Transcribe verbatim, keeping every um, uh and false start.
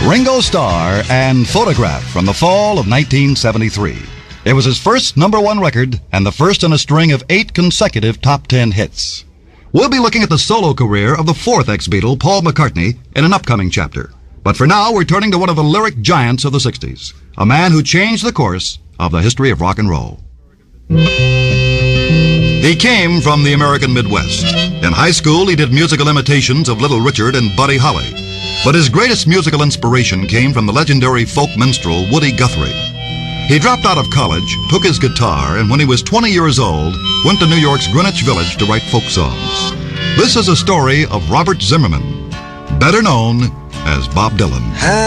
Ringo Starr and Photograph from the fall of nineteen seventy-three. It was his first number one record and the first in a string of eight consecutive top ten hits. We'll be looking at the solo career of the fourth ex-Beatle, Paul McCartney, in an upcoming chapter. But for now, we're turning to one of the lyric giants of the sixties, a man who changed the course of the history of rock and roll. He came from the American Midwest. In high school, he did musical imitations of Little Richard and Buddy Holly. But his greatest musical inspiration came from the legendary folk minstrel Woody Guthrie. He dropped out of college, took his guitar, and when he was twenty years old, went to New York's Greenwich Village to write folk songs. This is a story of Robert Zimmerman, better known as Bob Dylan.